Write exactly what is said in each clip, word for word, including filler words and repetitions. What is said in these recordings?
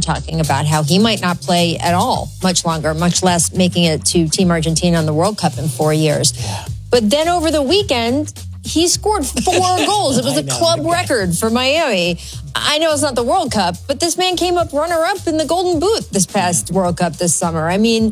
talking about how he might not play at all much longer, much less making it to Team Argentina in the World Cup in four years. Yeah. But then over the weekend, he scored four goals. It was a club record for Miami. I know it's not the World Cup, but this man came up runner-up in the Golden Boot this past World Cup this summer. I mean,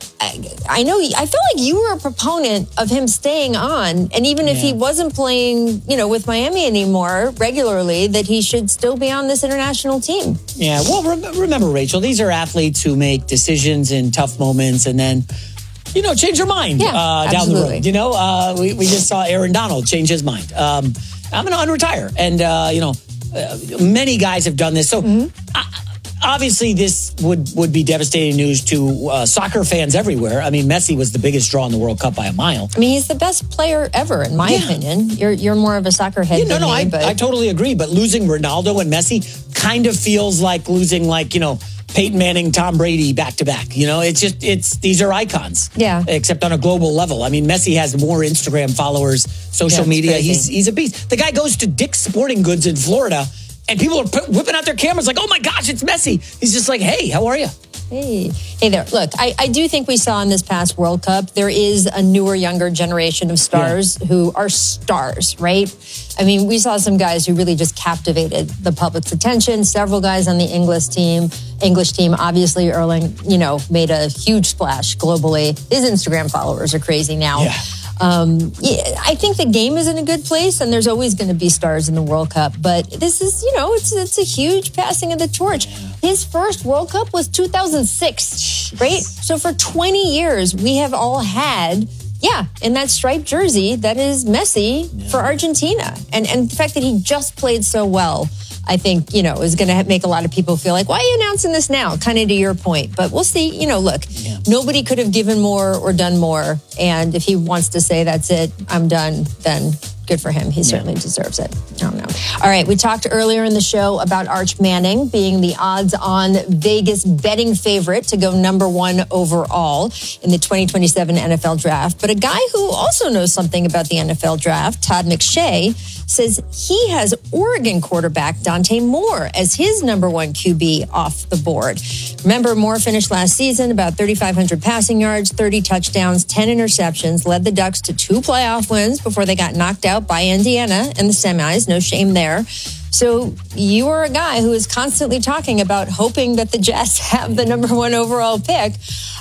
I, I know, I feel like you were a proponent of him staying on. And even if yeah. he wasn't playing, you know, with Miami anymore regularly, that he should still be on this international team. Yeah, well, re- remember, Rachel, these are athletes who make decisions in tough moments and then, you know, change their mind yeah, uh, down the road. You know, uh, we, we just saw Aaron Donald change his mind. Um, I'm going to unretire. And, uh, you know, uh, many guys have done this. So, mm-hmm. I, obviously, this would, would be devastating news to uh, soccer fans everywhere. I mean, Messi was the biggest draw in the World Cup by a mile. I mean, he's the best player ever, in my yeah. opinion. You're you're more of a soccer head yeah, no, than no, me. I, but... I totally agree. But losing Ronaldo and Messi kind of feels like losing, like, you know, Peyton Manning, Tom Brady back to back. You know, it's just, it's, these are icons. Yeah. Except on a global level. I mean, Messi has more Instagram followers, social yeah, media. crazy. He's he's a beast. The guy goes to Dick's Sporting Goods in Florida, and people are p- whipping out their cameras like, oh my gosh, it's Messi. He's just like, hey, how are you? Hey, hey there. Look, I, I do think we saw in this past World Cup, there is a newer, younger generation of stars yeah. who are stars, right? I mean, we saw some guys who really just captivated the public's attention. Several guys on the English team, English team, obviously Erling, you know, made a huge splash globally. His Instagram followers are crazy now. Yeah. Um, yeah, I think the game is in a good place, and there's always going to be stars in the World Cup. But this is, you know, it's it's a huge passing of the torch. His first World Cup was two thousand six, right? So for twenty years, we have all had, yeah, in that striped jersey that is Messi yeah. for Argentina. And, and the fact that he just played so well, I think, you know, is going to make a lot of people feel like, why are you announcing this now? Kind of to your point. But we'll see. You know, look, yeah. nobody could have given more or done more. And if he wants to say, that's it, I'm done, then good for him. He yeah. certainly deserves it. I don't know. All right. We talked earlier in the show about Arch Manning being the odds-on Vegas betting favorite to go number one overall in the twenty twenty-seven N F L draft. But a guy who also knows something about the N F L draft, Todd McShay, says he has Oregon quarterback Dante Moore as his number one Q B off the board. Remember, Moore finished last season about thirty-five hundred passing yards, thirty touchdowns, ten interceptions, led the Ducks to two playoff wins before they got knocked out by Indiana in the semis. No shame there. So you are a guy who is constantly talking about hoping that the Jets have the number one overall pick.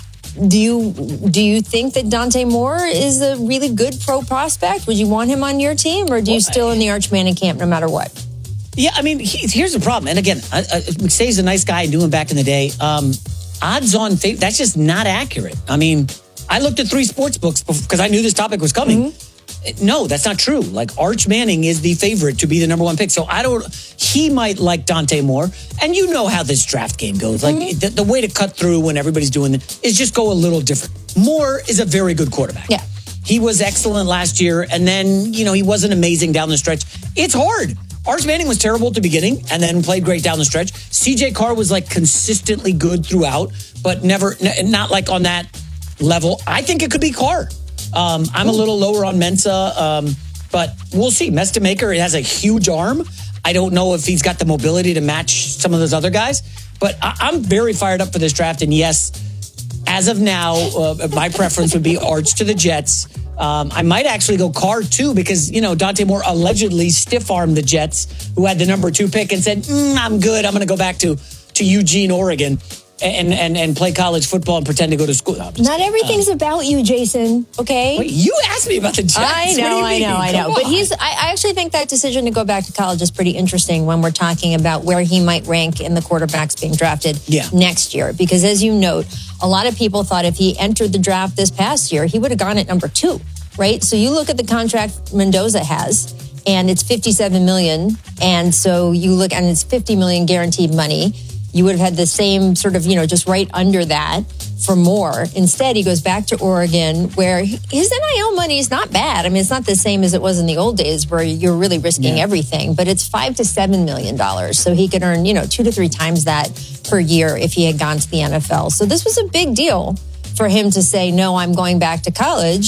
Do you do you think that Dante Moore is a really good pro prospect? Would you want him on your team, or do you well, still in the Arch Manning camp no matter what? Yeah, I mean, he, here's the problem. And again, I, I, McSay's a nice guy. I knew him back in the day. Um, odds on favorite, that's just not accurate. I mean, I looked at three sports books because I knew this topic was coming. Mm-hmm. No, that's not true. Like, Arch Manning is the favorite to be the number one pick. So I don't, he might like Dante Moore. And you know how this draft game goes. Like, mm-hmm. the, the way to cut through when everybody's doing it is just go a little different. Moore is a very good quarterback. Yeah. He was excellent last year. And then, you know, he wasn't amazing down the stretch. It's hard. Arch Manning was terrible at the beginning and then played great down the stretch. C J Carr was like consistently good throughout, but never, n- not like on that level. I think it could be Carr. Um, I'm a little lower on Mensa, um, but we'll see. Mestamaker has a huge arm. I don't know if he's got the mobility to match some of those other guys, but I- I'm very fired up for this draft. And yes, as of now, uh, my preference would be Arch to the Jets. Um, I might actually go Carr too, because, you know, Dante Moore allegedly stiff-armed the Jets, who had the number two pick, and said, mm, I'm good. I'm going to go back to, to Eugene, Oregon. And, and and play college football and pretend to go to school. No, Not everything's uh, about you, Jason. Okay. Wait, you asked me about the Jets. I know, I know, I know. Come but on. he's. I, I actually think that decision to go back to college is pretty interesting when we're talking about where he might rank in the quarterbacks being drafted yeah. next year. Because as you note, a lot of people thought if he entered the draft this past year, he would have gone at number two, right? So you look at the contract Mendoza has, and it's fifty-seven million dollars, and so you look, and it's fifty million dollars guaranteed money. You would have had the same sort of, you know, just right under that for Moore. Instead, he goes back to Oregon, where his N I L money is not bad. I mean, it's not the same as it was in the old days where you're really risking yeah. everything, but it's five to seven million dollars. So he could earn, you know, two to three times that per year if he had gone to the N F L. So this was a big deal for him to say, no, I'm going back to college.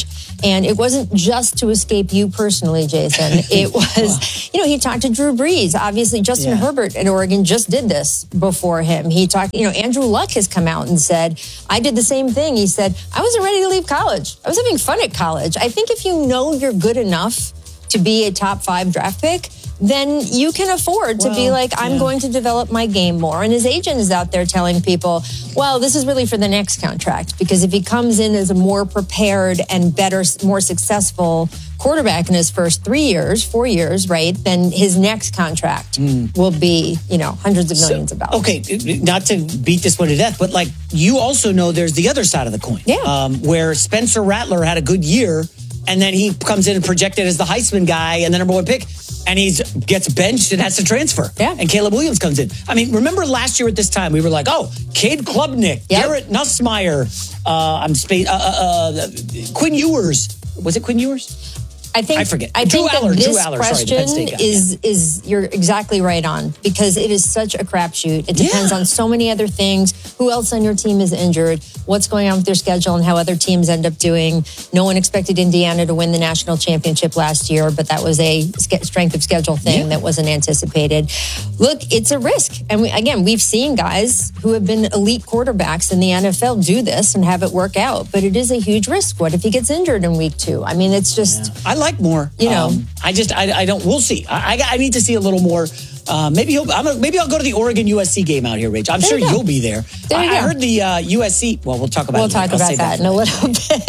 And it wasn't just to escape you personally, Jason. It was, you know, he talked to Drew Brees. Obviously, Justin Yeah. Herbert at Oregon just did this before him. He talked, you know, Andrew Luck has come out and said, I did the same thing. He said, I wasn't ready to leave college. I was having fun at college. I think if you know you're good enough to be a top five draft pick, then you can afford to Well, be like, I'm yeah. going to develop my game more. And his agent is out there telling people, well, this is really for the next contract. Because if he comes in as a more prepared and better, more successful quarterback in his first three years, four years, right, then his next contract Mm. will be, you know, hundreds of millions of dollars. Okay, not to beat this one to death, but like you also know there's the other side of the coin. Yeah. Um, where Spencer Rattler had a good year, and then he comes in and projected as the Heisman guy and the number one pick, and he gets benched and has to transfer. Yeah. And Caleb Williams comes in. I mean, remember last year at this time, we were like, oh, Cade Klubnik, Yep. Garrett Nussmeier, uh, I'm spa- uh, uh, uh, Quinn Ewers. Was it Quinn Ewers? I think I forget. I Drew think Aller, that Drew this Aller, sorry, the Penn question State guy, is is you're exactly right on, because it is such a crapshoot. It depends Yeah. on so many other things. Who else on your team is injured? What's going on with their schedule and how other teams end up doing? No one expected Indiana to win the national championship last year, but that was a ske- strength of schedule thing Yeah. that wasn't anticipated. Look, it's a risk, and we, again, we've seen guys who have been elite quarterbacks in the N F L do this and have it work out. But it is a huge risk. What if he gets injured in week two? I mean, it's just. I like more. You know. Um, I just, I, I don't, we'll see. I, I, I need to see a little more. Uh, maybe he'll, I'm a, maybe I'll go to the Oregon U S C game out here, Rach. I'm There sure you go. you'll be there. There you I, I go. heard the uh, U S C, well, we'll talk about We'll it talk later. I'll about save that in a little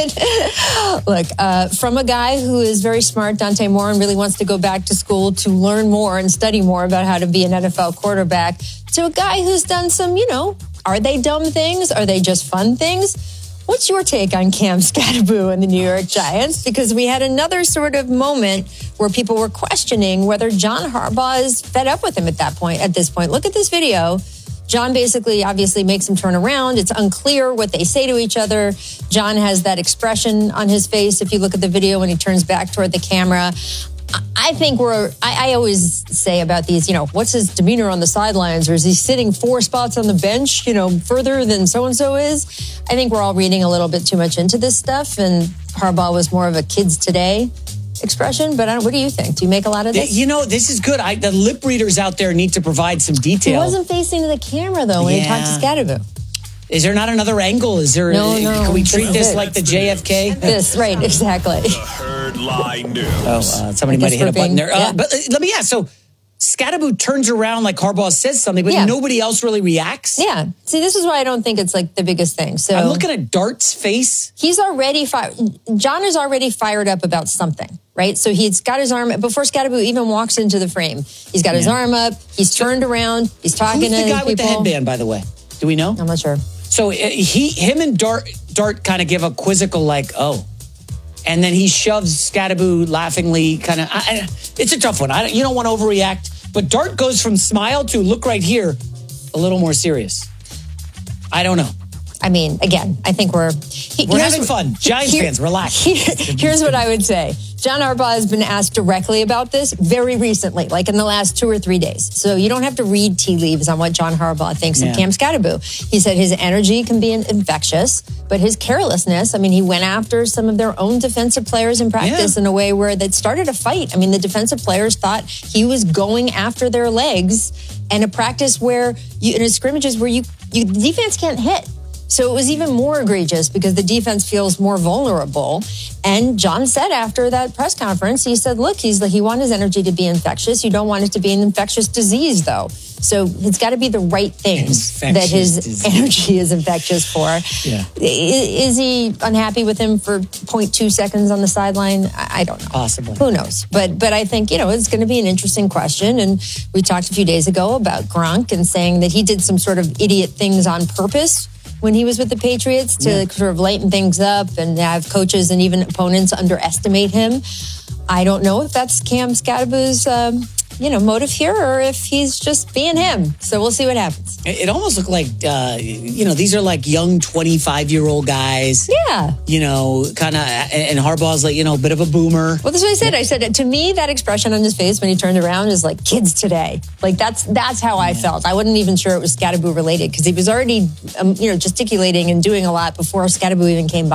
bit. Look, uh, from a guy who is very smart, Dante Moore, and really wants to go back to school to learn more and study more about how to be an N F L quarterback, to a guy who's done some, you know, are they dumb things? Are they just fun things? What's your take on Cam Skattebo and the New York Giants? Because we had another sort of moment where people were questioning whether John Harbaugh is fed up with him at that point, at this point. Look at this video. John basically obviously makes him turn around. It's unclear what they say to each other. John has that expression on his face if you look at the video when he turns back toward the camera. I think we're, I, I always say about these, you know, what's his demeanor on the sidelines? Or is he sitting four spots on the bench, you know, further than so-and-so is? I think we're all reading a little bit too much into this stuff. And Harbaugh was more of a kids today expression. But I don't, what do you think? Do you make a lot of this? You know, this is good. I, the lip readers out there need to provide some He detail. wasn't facing the camera, though, when he talked to Skattebo. Is there not another angle? Is there? No, no. Can we treat This this is it. like the J F K? This, right, exactly. The Herd Lie News. Oh, uh, somebody I might guess have hit a we're button being- there. Uh, yeah. But uh, let me ask. So, Skattebo turns around like Harbaugh says something, but Yeah. nobody else really reacts. Yeah. See, this is why I don't think it's like the biggest thing. So I'm looking at Dart's face. he's already fired. John is already fired up about something, right? So he's got his arm before Skattebo even walks into the frame. He's got his Yeah. arm up. He's turned around. He's talking Who's to the guy people. with the headband, by the way? Do we know? I'm not sure. So uh, he, him and Dart, Dart kind of give a quizzical like, oh, and then he shoves Skattebo laughingly, kind of. It's a tough one. I don't, you don't want to overreact, but Dart goes from smile to look right here, a little more serious. I don't know. I mean, again, I think we're he- We're here's having what- fun. Giants here- fans, relax. here- here's what I would say. John Harbaugh has been asked directly about this very recently, like in the last two or three days. So you don't have to read tea leaves on what John Harbaugh thinks Yeah. of Cam Skattebo. He said his energy can be infectious, but his carelessness, I mean, he went after some of their own defensive players in practice Yeah. in a way where that started a fight. I mean, the defensive players thought he was going after their legs, and a practice where you, in a scrimmages where you, you defense can't hit. So it was even more egregious because the defense feels more vulnerable. And John said after that press conference, he said, look, he's he wanted his energy to be infectious. You don't want it to be an infectious disease, though. So it's got to be the right things Infectious that his disease. energy is infectious for. Yeah. I- Is he unhappy with him for zero point two seconds on the sideline? I I don't know. Possibly. Who knows? But but I think, you know, it's going to be an interesting question. And we talked a few days ago about Gronk and saying that he did some sort of idiot things on purpose when he was with the Patriots to Yeah. sort of lighten things up and have coaches and even opponents underestimate him. I don't know if that's Cam Skattebo's, um, you know, motive here or if he's just being him. So we'll see what happens. It it almost looked like, uh, you know, these are like young twenty-five-year-old guys. Yeah. You know, kind of, and Harbaugh's like, you know, a bit of a boomer. Well, that's what I said. I said to me that expression on his face when he turned around is like kids today. Like that's that's how I felt. I wasn't even sure it was Skattebo related because he was already, um, you know, gesticulating and doing a lot before Skattebo even came by.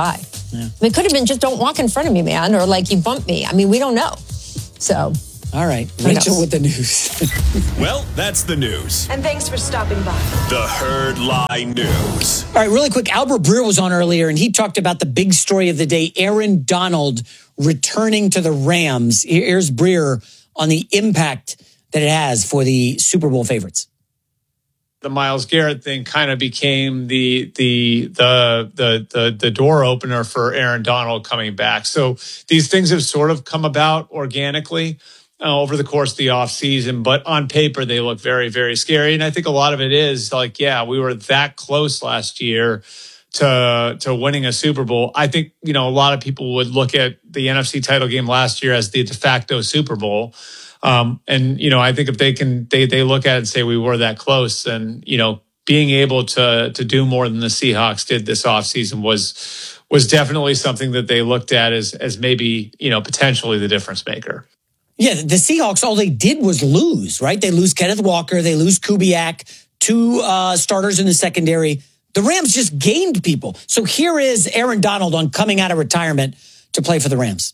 Yeah. It could have been just don't walk in front of me, man, or like you bump me. I mean, we don't know. So. All right. Rachel with the news. Well, that's the news. And thanks for stopping by. The Herd Lie News. All right, really quick. Albert Breer was on earlier, and he talked about the big story of the day, Aaron Donald returning to the Rams. Here's Breer on the impact that it has for the Super Bowl favorites. The Myles Garrett thing kind of became the the the the the the door opener for Aaron Donald coming back. So these things have sort of come about organically uh, over the course of the offseason, but on paper they look very, very scary. And I think a lot of it is like, yeah, we were that close last year to to winning a Super Bowl. I think, you know, a lot of people would look at the N F C title game last year as the de facto Super Bowl. Um, and, you know, I think if they can, they, they look at it and say we were that close, then, you know, being able to, to do more than the Seahawks did this offseason was, was definitely something that they looked at as, as maybe, you know, potentially the difference maker. Yeah. The Seahawks, all they did was lose, right? They lose Kenneth Walker. They lose Kubiak, two uh, starters in the secondary. The Rams just gained people. So here is Aaron Donald on coming out of retirement to play for the Rams.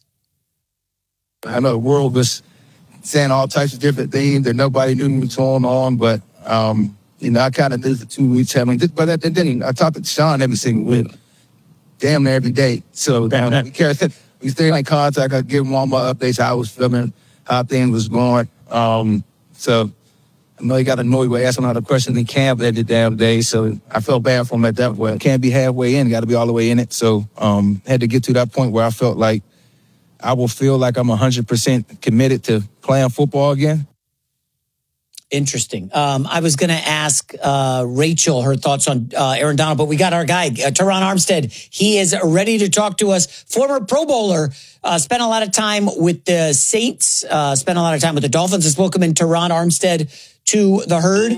I know the world was saying all types of different things that nobody knew what was going on, but, um, you know, I kind of did the two weeks. I mean, but then I talked to Sean every single week, damn near every day. So um, we, carry, we stay in contact. I give him all my updates, how I was feeling, how things was going. Um, so I know he got annoyed with asking all the questions in camp every damn day. So I felt bad for him at that point. Can't be halfway in, got to be all the way in it. So um, had to get to that point where I felt like I will feel like I'm one hundred percent committed to playing football again. Interesting. Um, I was going to ask uh, Rachel her thoughts on uh, Aaron Donald, but we got our guy, uh, Teron Armstead. He is ready to talk to us. Former Pro Bowler, uh, spent a lot of time with the Saints, uh, spent a lot of time with the Dolphins. Let's welcome in Teron Armstead to the Herd.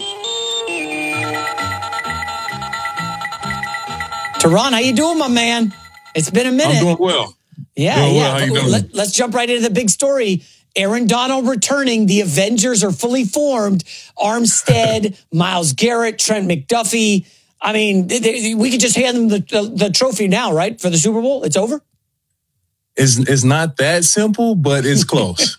Teron, how you doing, my man? It's been a minute. I'm doing well. Yeah, doing yeah. Well. How you doing? Let, let's jump right into the big story. Aaron Donald returning. The Avengers are fully formed. Armstead, Myles Garrett, Trent McDuffie. I mean, they, they, we could just hand them the, the, the trophy now, right? For the Super Bowl. It's over? It's, it's not that simple, but it's close.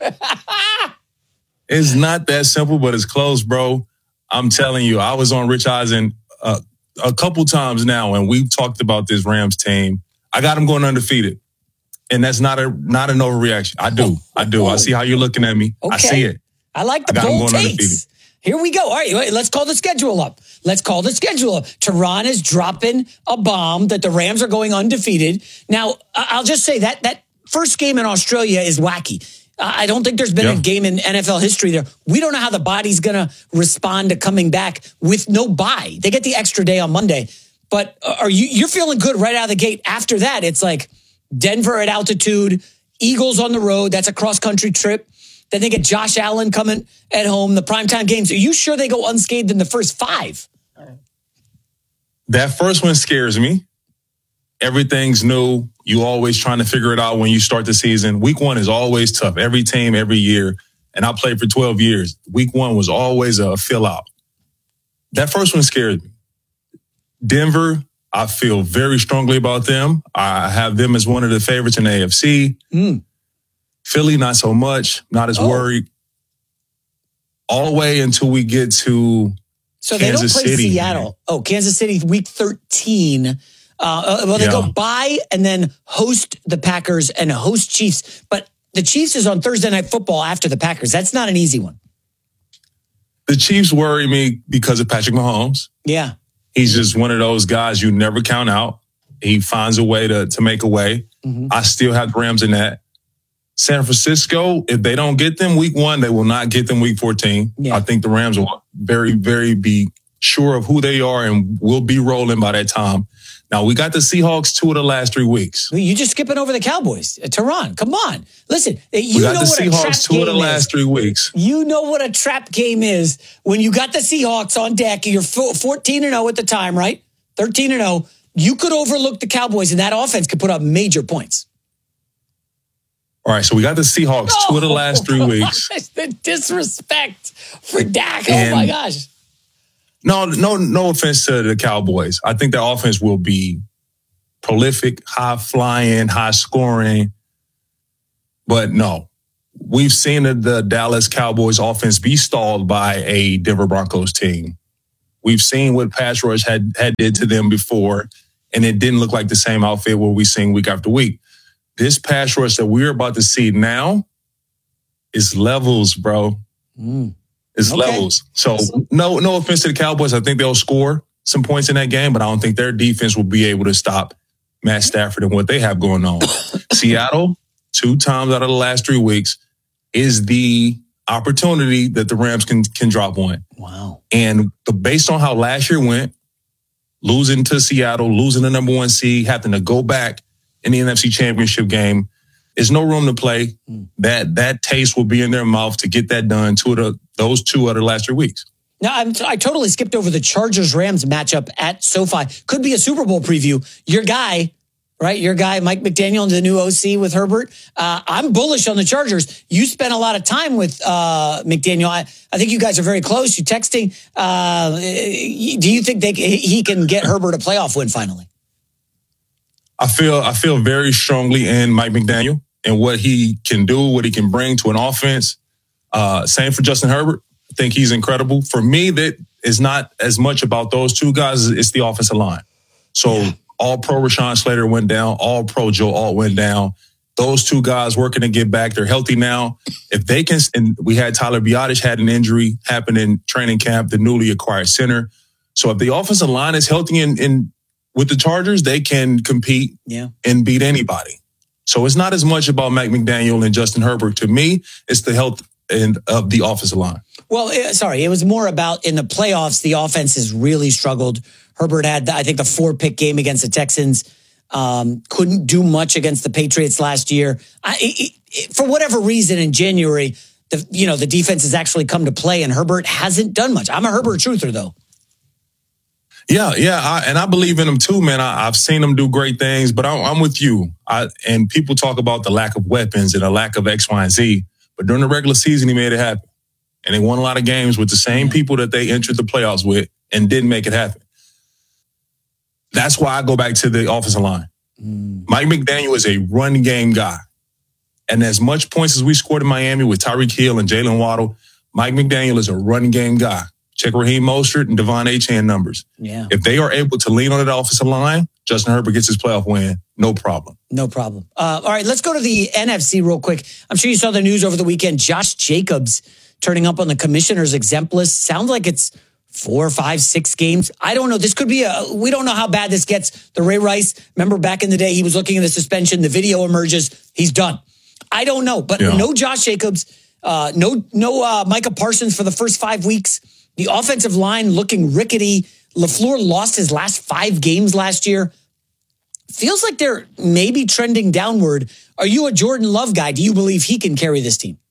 It's not that simple, but it's close, bro. I'm telling you, I was on Rich Eisen uh, a couple times now, and we've talked about this Rams team. I got them going undefeated. And that's not a not an overreaction. I do. I do. I see how you're looking at me. Okay. I see it. I like the I bold takes. Here we go. All right, wait, let's call the schedule up. Let's call the schedule up. Teron is dropping a bomb that the Rams are going undefeated. Now, I'll just say that that first game in Australia is wacky. I don't think there's been yeah. a game in N F L history there. We don't know how the body's going to respond to coming back with no bye. They get the extra day on Monday. But are you you're feeling good right out of the gate? After that, it's like Denver at altitude, Eagles on the road. That's a cross-country trip. Then they get Josh Allen coming at home, the primetime games. Are you sure they go unscathed in the first five? That first one scares me. Everything's new. You always trying to figure it out when you start the season. Week one is always tough. Every team, every year. And I played for twelve years. Week one was always a fill out. That first one scared me. Denver, I feel very strongly about them. I have them as one of the favorites in the A F C. Mm. Philly, not so much. Not as oh. worried. All the way until we get to so Kansas they don't play City. Seattle. Oh, Kansas City, week thirteen. Uh, well, they yeah. go bye and then host the Packers and host Chiefs. But the Chiefs is on Thursday Night Football after the Packers. That's not an easy one. The Chiefs worry me because of Patrick Mahomes. Yeah. He's just one of those guys you never count out. He finds a way to, to make a way. Mm-hmm. I still have the Rams in that. San Francisco, if they don't get them week one, they will not get them week fourteen. Yeah. I think the Rams will very, very be sure of who they are and will be rolling by that time. Now, we got the Seahawks two of the last three weeks. You just skipping over the Cowboys. Uh, Teron, come on. Listen, you we got know the what Seahawks a trap two game of the last is. three weeks. You know what a trap game is when you got the Seahawks on deck. You're fourteen and oh at the time, right? thirteen and oh. You could overlook the Cowboys, and that offense could put up major points. All right, so we got the Seahawks oh, two of the last three weeks. The disrespect for Dak. And oh, my gosh. No, no, no offense to the Cowboys. I think the offense will be prolific, high flying, high scoring. But no, we've seen the, the Dallas Cowboys offense be stalled by a Denver Broncos team. We've seen what pass rush had, had did to them before, and it didn't look like the same outfit what we've seen week after week. This pass rush that we're about to see now is levels, bro. Mm. It's okay. levels. So no, no offense to the Cowboys. I think they'll score some points in that game, but I don't think their defense will be able to stop Matt Stafford and what they have going on. Seattle, two times out of the last three weeks, is the opportunity that the Rams can can drop one. Wow. And based on how last year went, losing to Seattle, losing the number one seed, having to go back in the N F C Championship game, there's no room to play. Mm. That that taste will be in their mouth to get that done two of the, those two out of the last three weeks. Now, I'm, I totally skipped over the Chargers-Rams matchup at SoFi. Could be a Super Bowl preview. Your guy, right? Your guy, Mike McDaniel, the new O C with Herbert. Uh, I'm bullish on the Chargers. You spent a lot of time with uh, McDaniel. I, I think you guys are very close. You're texting. Uh, do you think they, he can get Herbert a playoff win finally? I feel I feel very strongly in Mike McDaniel and what he can do, what he can bring to an offense. Uh, same for Justin Herbert. I think he's incredible. For me, that is not as much about those two guys. It's the offensive line. So yeah. all pro Rashawn Slater went down. All pro Joe Alt went down. Those two guys working to get back. They're healthy now. If they can, and we had Tyler Biadasz had an injury happen in training camp, the newly acquired center. So if the offensive line is healthy and, and with the Chargers, they can compete yeah. and beat anybody. So it's not as much about Mike McDaniel and Justin Herbert. To me, it's the health and of the offensive line. Well, sorry, it was more about in the playoffs, the offense has really struggled. Herbert had, I think, the four-pick game against the Texans. Um, couldn't do much against the Patriots last year. I, it, it, for whatever reason, in January, the you know the defense has actually come to play, and Herbert hasn't done much. I'm a Herbert truther, though. Yeah, yeah, I, and I believe in him too, man. I, I've seen him do great things, but I'm, I'm with you. I, and people talk about the lack of weapons and the lack of X, Y, and Z, but during the regular season, he made it happen. And they won a lot of games with the same yeah. people that they entered the playoffs with and didn't make it happen. That's why I go back to the offensive line. Mm. Mike McDaniel is a run game guy. And as much points as we scored in Miami with Tyreek Hill and Jalen Waddle, Mike McDaniel is a run game guy. Check Raheem Mostert and Devon Achane numbers. Yeah. If they are able to lean on that offensive line, Justin Herbert gets his playoff win. No problem. No problem. Uh, all right, let's go to the N F C real quick. I'm sure you saw the news over the weekend. Josh Jacobs turning up on the commissioner's exempt list. Sounds like it's four, five, six games. I don't know. This could be a, we don't know how bad this gets. The Ray Rice, remember back in the day, he was looking at the suspension. The video emerges. He's done. I don't know, but yeah. no Josh Jacobs, uh, no, no uh, Micah Parsons for the first five weeks. The offensive line looking rickety. LaFleur lost his last five games last year. Feels like they're maybe trending downward. Are you a Jordan Love guy? Do you believe he can carry this team?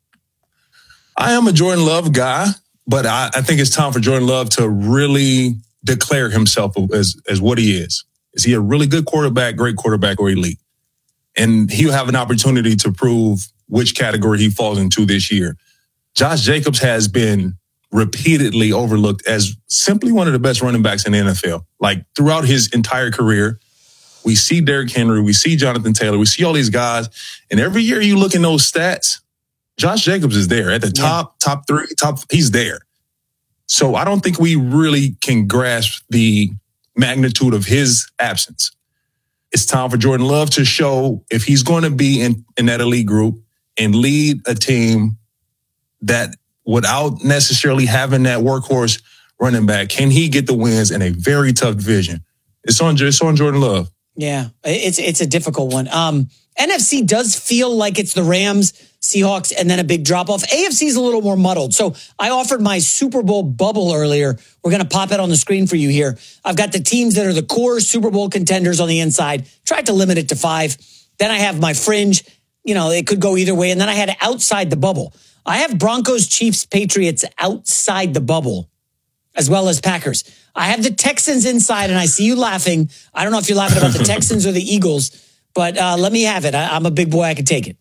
I am a Jordan Love guy, but I, I think it's time for Jordan Love to really declare himself as, as what he is. Is he a really good quarterback, great quarterback, or elite? And he'll have an opportunity to prove which category he falls into this year. Josh Jacobs has been repeatedly overlooked as simply one of the best running backs in the N F L. Like throughout his entire career, we see Derrick Henry, we see Jonathan Taylor, we see all these guys. And every year you look in those stats, Josh Jacobs is there at the top, yeah. top three, top, he's there. So I don't think we really can grasp the magnitude of his absence. It's time for Jordan Love to show if he's going to be in, in that elite group and lead a team that without necessarily having that workhorse running back, can he get the wins in a very tough division? It's on, it's on Jordan Love. Yeah, it's it's a difficult one. Um, N F C does feel like it's the Rams, Seahawks, and then a big drop-off. A F C is a little more muddled. So I offered my Super Bowl bubble earlier. We're going to pop it on the screen for you here. I've got the teams that are the core Super Bowl contenders on the inside. Tried to limit it to five. Then I have my fringe. You know, it could go either way. And then I had outside the bubble. I have Broncos, Chiefs, Patriots outside the bubble, as well as Packers. I have the Texans inside, and I see you laughing. I don't know if you're laughing about the Texans or the Eagles, but uh, let me have it. I, I'm a big boy. I can take it.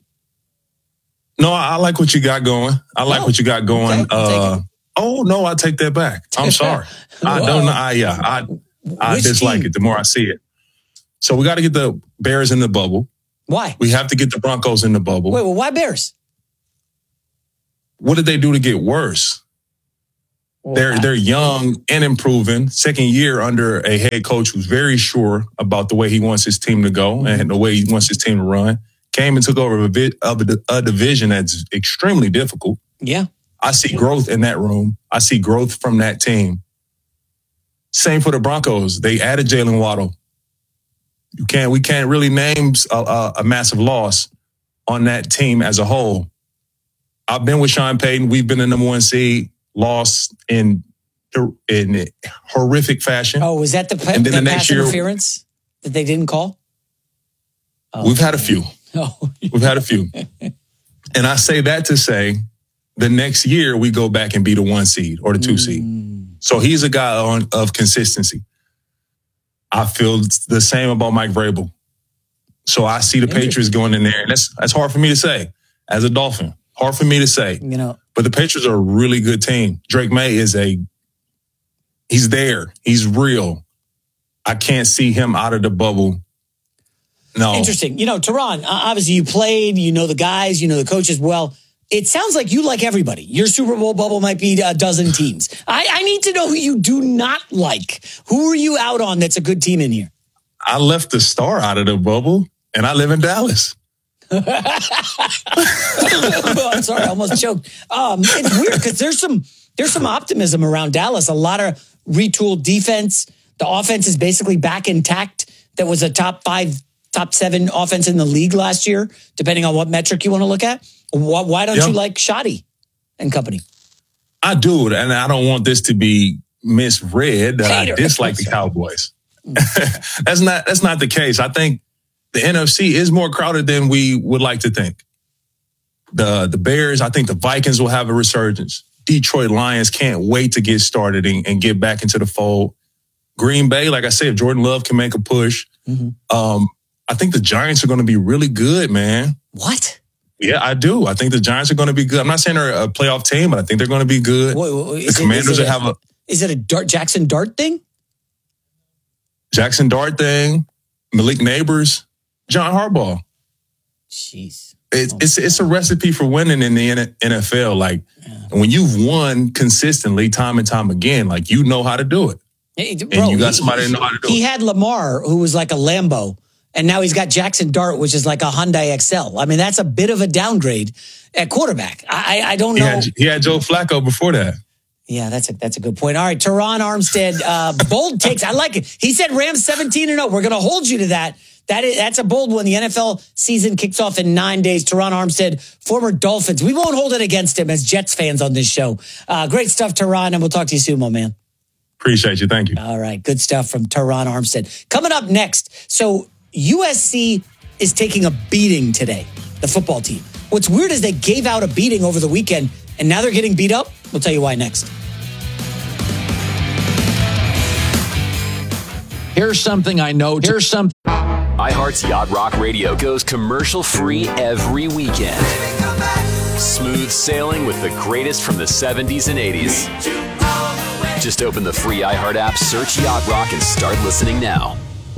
No, I like what you got going. I like oh, what you got going. Okay, uh, oh, no, I take that back. I'm sorry. I don't know. I, yeah, I, I dislike team? it the more I see it. So we got to get the Bears in the bubble. Why? We have to get the Broncos in the bubble. Wait, well, why Bears? What did they do to get worse? Well, they're they're young and improving. Second year under a head coach who's very sure about the way he wants his team to go and the way he wants his team to run. Came and took over a, bit of a, a division that's extremely difficult. Yeah. I see growth in that room. I see growth from that team. Same for the Broncos. They added Jalen Waddle. You can't. We can't really name a, a, a massive loss on that team as a whole. I've been with Sean Payton. We've been the number one seed. Lost in in horrific fashion. Oh, was that the, pa- and then the the next pass year, interference that they didn't call? Oh, we've had a few. Oh. We've had a few. And I say that to say the next year we go back and be the one seed or the two mm. seed. So he's a guy on, of consistency. I feel the same about Mike Vrabel. So I see the Patriots going in there. And that's, that's hard for me to say as a Dolphin. Hard for me to say. You know, but the Patriots are a really good team. Drake May is a, he's there. He's real. I can't see him out of the bubble. No. Interesting. You know, Teron, obviously you played, you know the guys, you know the coaches well. It sounds like you like everybody. Your Super Bowl bubble might be a dozen teams. I, I need to know who you do not like. Who are you out on that's a good team in here? I left the star out of the bubble, and I live in Dallas. Oh, I'm sorry, I almost choked. Um, it's weird because there's some there's some optimism around Dallas. A lot of retooled defense. The offense is basically back intact. That was a top five, top seven offense in the league last year, depending on what metric you want to look at. Why, why don't yep. you like Shoddy and company? I do, and I don't want this to be misread that Hater. I dislike the Cowboys. that's not that's not the case. I think the N F C is more crowded than we would like to think. The the Bears, I think the Vikings will have a resurgence. Detroit Lions can't wait to get started and, and get back into the fold. Green Bay, like I said, if Jordan Love can make a push, mm-hmm. um, I think the Giants are going to be really good, man. What? Yeah, I do. I think the Giants are going to be good. I'm not saying they're a playoff team, but I think they're going to be good. Wait, wait, the Commanders will have a... Is it a Dart, Jackson Dart thing? Jackson Dart thing, Malik Neighbors, John Harbaugh. Jeez. It's, oh, it's, it's a recipe for winning in the N F L. Like, yeah. when you've won consistently time and time again, like, you know how to do it. Hey, bro, and you got he, somebody that know how to do he it. He had Lamar, who was like a Lambo. And now he's got Jackson Dart, which is like a Hyundai X L. I mean, that's a bit of a downgrade at quarterback. I, I don't know. He had, he had Joe Flacco before that. Yeah, that's a that's a good point. All right, Teron Armstead, uh, bold takes. I like it. He said Rams seventeen and oh. We're going to hold you to that. That is that's a bold one. The N F L season kicks off in nine days. Teron Armstead, former Dolphins. We won't hold it against him as Jets fans on this show. Uh, great stuff, Teron, and we'll talk to you soon, my man. Appreciate you. Thank you. All right, good stuff from Teron Armstead. Coming up next, so U S C is taking a beating today, the football team. What's weird is they gave out a beating over the weekend, and now they're getting beat up. We'll tell you why next. Here's something I know. Here's some. iHeart's Yacht Rock Radio goes commercial-free every weekend. Smooth sailing with the greatest from the seventies and eighties. Just open the free iHeart app, search Yacht Rock, and start listening now.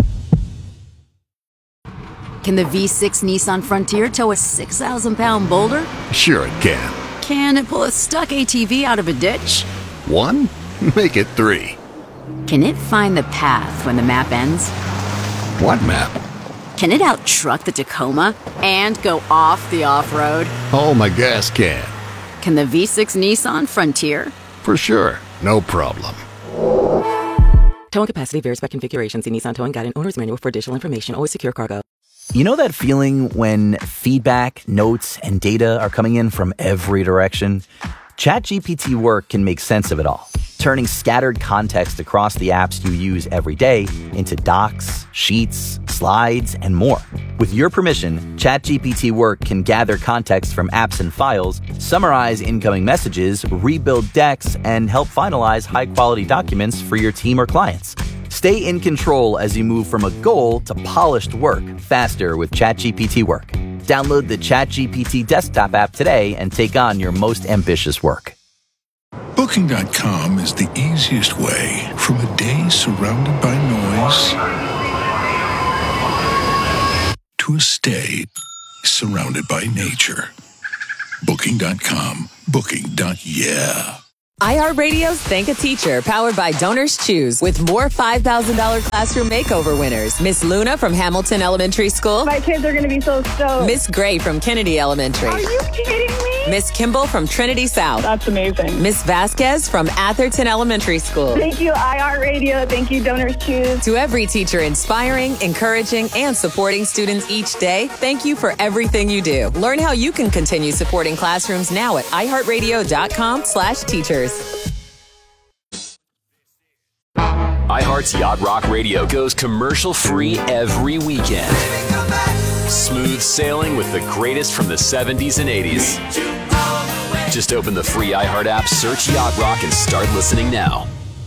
Can the V six Nissan Frontier tow a six thousand pound boulder? Sure it can. Can it pull a stuck A T V out of a ditch? One? Make it three. Can it find the path when the map ends? What map? Can it out-truck the Tacoma and go off the off-road? Oh, my gas can. Can the V six Nissan Frontier? For sure. No problem. Towing capacity varies by configuration. See Nissan Towing Guide and Owner's Manual for additional information. Always secure cargo. You know that feeling when feedback, notes, and data are coming in from every direction? ChatGPT Work can make sense of it all, turning scattered context across the apps you use every day into docs, sheets, slides, and more. With your permission, ChatGPT Work can gather context from apps and files, summarize incoming messages, rebuild decks, and help finalize high-quality documents for your team or clients. Stay in control as you move from a goal to polished work faster with ChatGPT Work. Download the ChatGPT desktop app today and take on your most ambitious work. Booking dot com is the easiest way from a day surrounded by noise to a stay surrounded by nature. Booking dot com. Booking. Yeah. iHeartRadio's Thank a Teacher, powered by Donors Choose, with more five thousand dollars classroom makeover winners. Miss Luna from Hamilton Elementary School. My kids are going to be so stoked. Miss Gray from Kennedy Elementary. Are you kidding me? Miss Kimball from Trinity South. That's amazing. Miss Vasquez from Atherton Elementary School. Thank you, iHeartRadio. Thank you, Donors Choose. To every teacher inspiring, encouraging, and supporting students each day, thank you for everything you do. Learn how you can continue supporting classrooms now at iHeartRadio.com slash teachers. iHeart's Yacht Rock Radio goes commercial-free every weekend. Smooth sailing with the greatest from the seventies and eighties. Just open the free iHeart app, search Yacht Rock, and start listening now.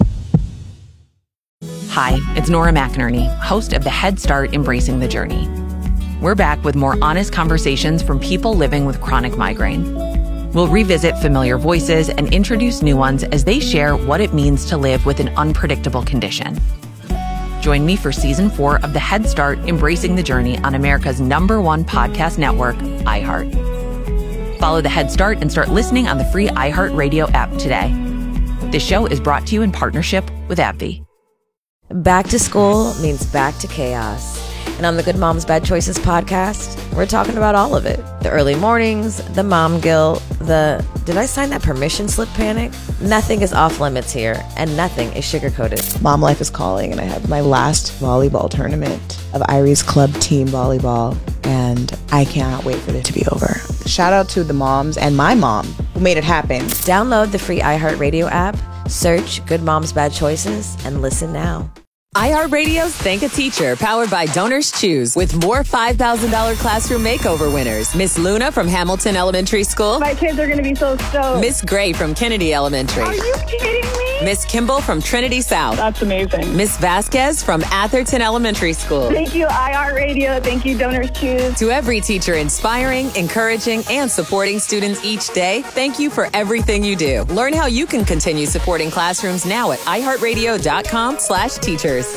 Hi, it's Nora McInerney, host of the Head Start Embracing the Journey. We're back with more honest conversations from people living with chronic migraine. We'll revisit familiar voices and introduce new ones as they share what it means to live with an unpredictable condition. Join me for season four of the Head Start Embracing the Journey on America's number one podcast network, iHeart. Follow the Head Start and start listening on the free iHeartRadio app today. This show is brought to you in partnership with AbbVie. Back to school means back to chaos. And on the Good Moms Bad Choices podcast, we're talking about all of it. The early mornings, the mom guilt, the did I sign that permission slip panic? Nothing is off limits here, and nothing is sugar-coated. Mom life is calling, and I have my last volleyball tournament of Irie's Club Team Volleyball, and I cannot wait for it to be over. Shout out to the moms and my mom who made it happen. Download the free iHeartRadio app, search Good Moms Bad Choices, and listen now. iHeartRadio's Thank a Teacher, powered by Donors Choose, with more five thousand dollars classroom makeover winners. Miss Luna from Hamilton Elementary School. My kids are going to be so stoked. Miss Gray from Kennedy Elementary. Are you kidding me? Miss Kimball from Trinity South. That's amazing. Miss Vasquez from Atherton Elementary School. Thank you, iHeartRadio. Thank you, Donors Choose. To every teacher inspiring, encouraging, and supporting students each day, thank you for everything you do. Learn how you can continue supporting classrooms now at iHeartRadio.com slash teachers.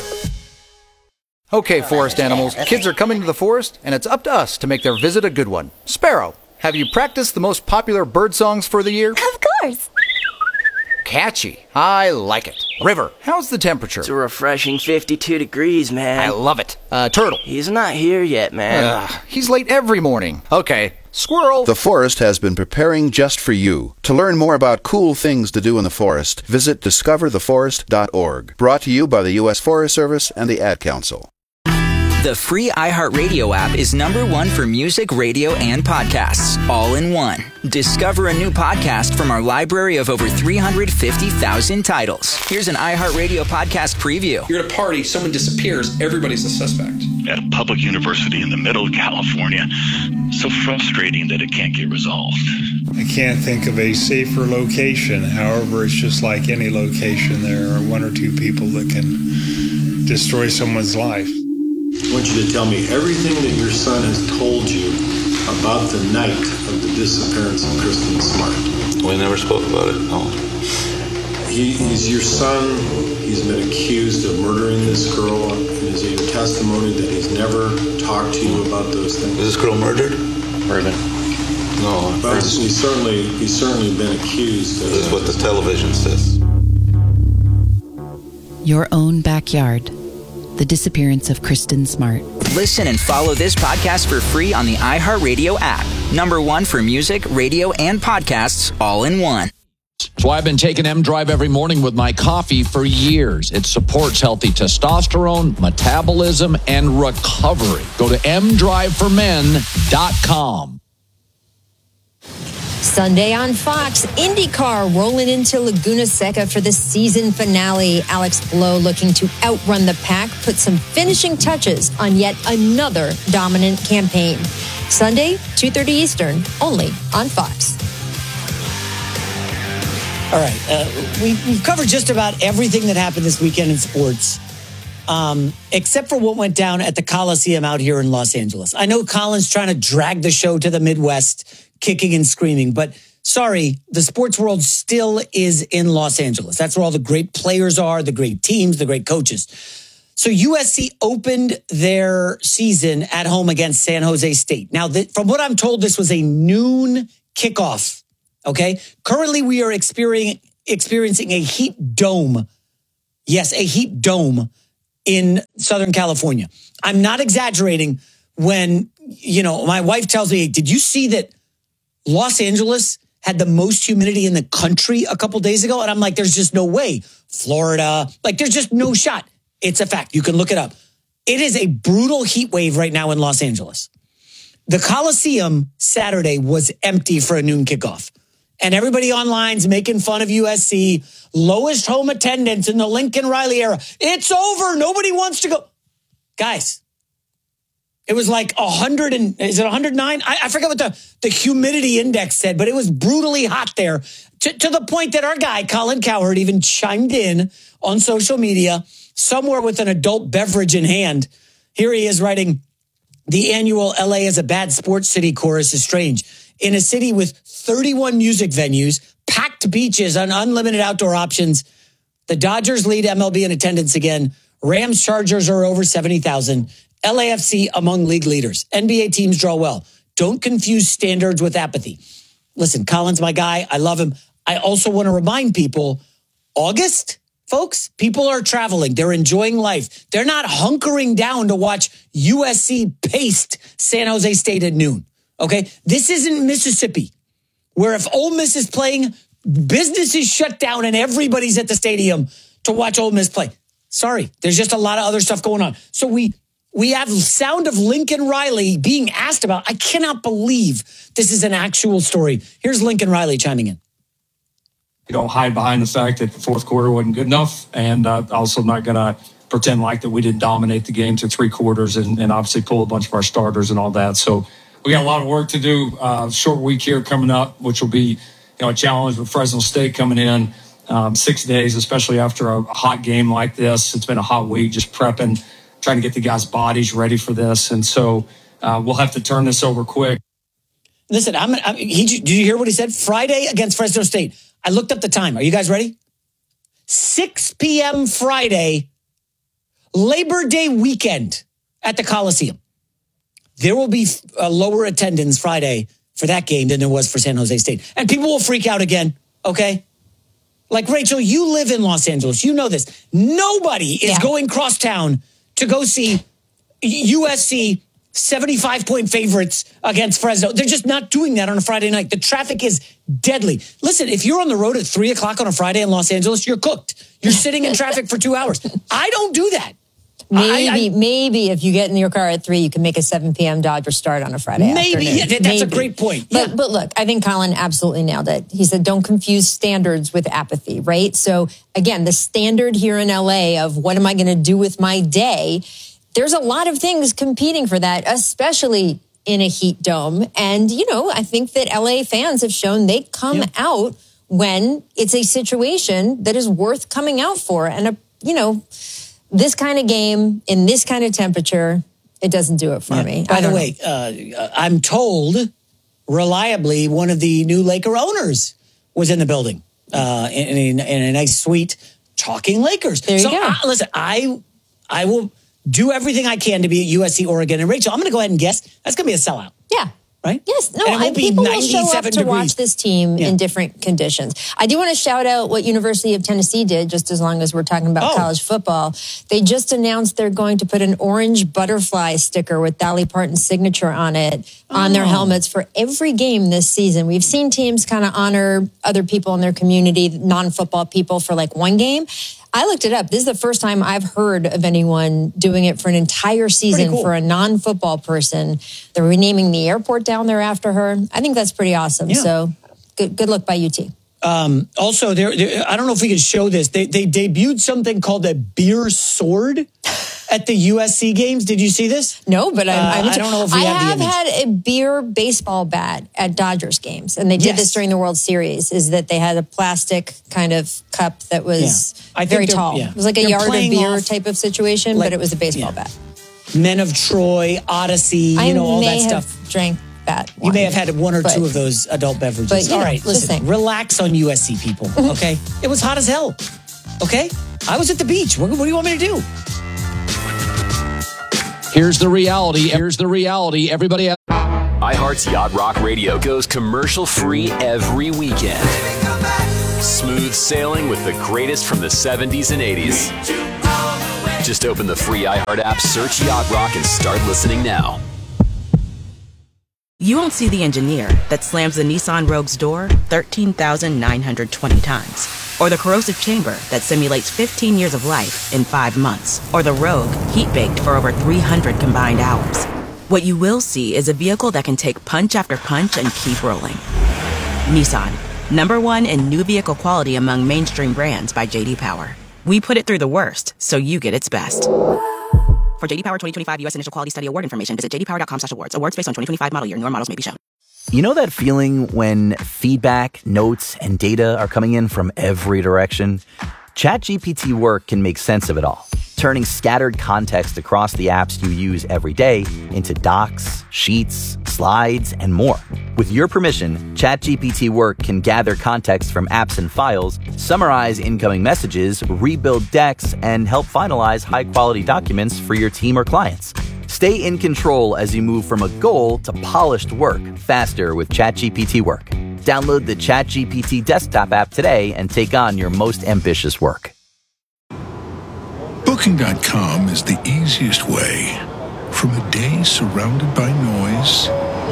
Okay, forest animals, kids are coming to the forest, and it's up to us to make their visit a good one. Sparrow, have you practiced the most popular bird songs for the year? Of course. Catchy. I like it. River, how's the temperature? It's a refreshing fifty-two degrees, man. I love it. Uh, Turtle. He's not here yet, man. Uh, he's late every morning. Okay. Squirrel. The forest has been preparing just for you. To learn more about cool things to do in the forest, visit discover the forest dot org. Brought to you by the U S Forest Service and the Ad Council. The free iHeartRadio app is number one for music, radio, and podcasts, all in one. Discover a new podcast from our library of over three hundred fifty thousand titles. Here's an iHeartRadio podcast preview. You're at a party, someone disappears, everybody's a suspect. At a public university in the middle of California, so frustrating that it can't get resolved. I can't think of a safer location. However, it's just like any location. There are one or two people that can destroy someone's life. I want you to tell me everything that your son has told you about the night of the disappearance of Kristen Smart. We never spoke about it, no. He, he's your son. He's been accused of murdering this girl. And is it your testimony that he's never talked to you about those things? Is this girl murdered? Murdered. No. But he's certainly, he's certainly been accused. This is what the television says. Your own backyard. The disappearance of Kristen Smart. Listen and follow this podcast for free on the iHeartRadio app. Number one for music, radio, and podcasts, all in one. That's why I've been taking M Drive every morning with my coffee for years. It supports healthy testosterone, metabolism, and recovery. Go to m drive for men dot com. Sunday on Fox, IndyCar rolling into Laguna Seca for the season finale. Alex Blow looking to outrun the pack, put some finishing touches on yet another dominant campaign. Sunday, two thirty Eastern, only on Fox. All right. Uh, we, we've covered just about everything that happened this weekend in sports, um, except for what went down at the Coliseum out here in Los Angeles. I know Colin's trying to drag the show to the Midwest, kicking and screaming, but sorry, the sports world still is in Los Angeles. That's where all the great players are, the great teams, the great coaches. So U S C opened their season at home against San Jose State. Now, the, from what I'm told, this was a noon kickoff, okay? Currently, we are experiencing, experiencing a heat dome. Yes, a heat dome in Southern California. I'm not exaggerating when, you know, my wife tells me, did you see that Los Angeles had the most humidity in the country a couple days ago? And I'm like, there's just no way. Florida, like there's just no shot. It's a fact. You can look it up. It is a brutal heat wave right now in Los Angeles. The Coliseum Saturday was empty for a noon kickoff. And everybody online's making fun of U S C. Lowest home attendance in the Lincoln Riley era. It's over. Nobody wants to go. Guys, it was like one hundred and, is it one hundred nine? I, I forget what the, the humidity index said, but it was brutally hot there to, to the point that our guy, Colin Cowherd, even chimed in on social media somewhere with an adult beverage in hand. Here he is writing, the annual L A is a bad sports city chorus is strange. In a city with thirty-one music venues, packed beaches, and unlimited outdoor options, the Dodgers lead M L B in attendance again. Rams Chargers are over seventy thousand. L A F C among league leaders. N B A teams draw well. Don't confuse standards with apathy. Listen, Colin's my guy. I love him. I also want to remind people, August, folks, people are traveling. They're enjoying life. They're not hunkering down to watch U S C paste San Jose State at noon. Okay? This isn't Mississippi, where if Ole Miss is playing, business is shut down and everybody's at the stadium to watch Ole Miss play. Sorry, there's just a lot of other stuff going on. So we we have sound of Lincoln Riley being asked about. I cannot believe this is an actual story. Here's Lincoln Riley chiming in. You don't hide behind the fact that the fourth quarter wasn't good enough, and uh, also not going to pretend like that we didn't dominate the game to three quarters and, and obviously pull a bunch of our starters and all that. So we got a lot of work to do. Uh, short week here coming up, which will be you know a challenge with Fresno State coming in. Um, six days, especially after a hot game like this. It's been a hot week, just prepping, trying to get the guys' bodies ready for this. And so uh, we'll have to turn this over quick. Listen, I'm, I'm, he, did you hear what he said? Friday against Fresno State. I looked up the time. Are you guys ready? six p.m. Friday, Labor Day weekend at the Coliseum. There will be a lower attendance Friday for that game than there was for San Jose State. And people will freak out again, okay? Like, Rachel, you live in Los Angeles. You know this. Nobody is Yeah. going crosstown to go see U S C seventy-five point favorites against Fresno. They're just not doing that on a Friday night. The traffic is deadly. Listen, if you're on the road at three o'clock on a Friday in Los Angeles, you're cooked. You're sitting in traffic for two hours. I don't do that. Maybe, I, I, maybe if you get in your car at three, you can make a seven p.m. Dodger start on a Friday Maybe. afternoon. Yeah, that- that's a Maybe. great point. But, Yeah. but look, I think Colin absolutely nailed it. He said, don't confuse standards with apathy, right? So again, the standard here in L A of what am I going to do with my day? There's a lot of things competing for that, especially in a heat dome. And, you know, I think that L A fans have shown they come Yeah. out when it's a situation that is worth coming out for. And, a, you know, this kind of game in this kind of temperature, it doesn't do it for Yeah. me. By I the don't way, uh, I'm told reliably one of the new Laker owners was in the building uh, in, in, in a nice suite talking Lakers. There you so go. I, listen, I I will do everything I can to be at U S C, Oregon. And Rachel, I'm going to go ahead and guess that's going to be a sellout. Yeah. Right? Yes. No, And it I, won't be people will show up ninety-seven to degrees. watch this team Yeah. in different conditions. I do want to shout out what University of Tennessee did, just as long as we're talking about Oh. college football. They just announced they're going to put an orange butterfly sticker with Dolly Parton's signature on it on their Oh. helmets for every game this season. We've seen teams kind of honor other people in their community, non-football people, for like one game. I looked it up. This is the first time I've heard of anyone doing it for an entire season cool. for a non-football person. They're renaming the airport down there after her. I think that's pretty awesome. Yeah. So good, good luck by U T. Um, also, there, there, I don't know if we can show this. They, they debuted something called a beer sword at the U S C games. Did you see this? No, but I'm, Uh, I'm I don't know if we I have have the image. had a beer baseball bat at Dodgers games, and they did Yes. this during the World Series. Is that they had a plastic kind of cup that was Yeah. I think very they're- tall. yeah. It was like a They're yard of playing beer off- type of situation, like- but it was a baseball yeah. bat. Men of Troy, Odyssey, I you know, all may that have stuff. drank that. You may wine, have had one or but- two of those adult beverages. but, you All know, right, just listen, saying. relax on U S C, people, okay? It was hot as hell, okay? I was at the beach. What, what do you want me to do? Here's the reality. Here's the reality. Everybody. Has- iHeart's Yacht Rock Radio goes commercial-free every weekend. Smooth sailing with the greatest from the seventies and eighties. Just open the free iHeart app, search Yacht Rock, and start listening now. You won't see the engineer that slams the Nissan Rogue's door thirteen thousand nine hundred twenty times. Or the corrosive chamber that simulates fifteen years of life in five months. Or the Rogue heat-baked for over three hundred combined hours. What you will see is a vehicle that can take punch after punch and keep rolling. Nissan, number one in new vehicle quality among mainstream brands by J D Power. We put it through the worst, so you get its best. For J D Power twenty twenty-five U S Initial Quality Study Award information, visit j d power dot com slash awards. Awards based on twenty twenty-five model year. Newer models may be shown. You know that feeling when feedback, notes, and data are coming in from every direction? ChatGPT Work can make sense of it all, turning scattered context across the apps you use every day into docs, sheets, slides, and more. With your permission, ChatGPT Work can gather context from apps and files, summarize incoming messages, rebuild decks, and help finalize high-quality documents for your team or clients. Stay in control as you move from a goal to polished work faster with ChatGPT Work. Download the ChatGPT desktop app today and take on your most ambitious work. Booking dot com is the easiest way from a day surrounded by noise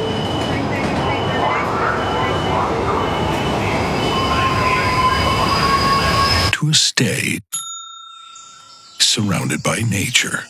to a stay surrounded by nature.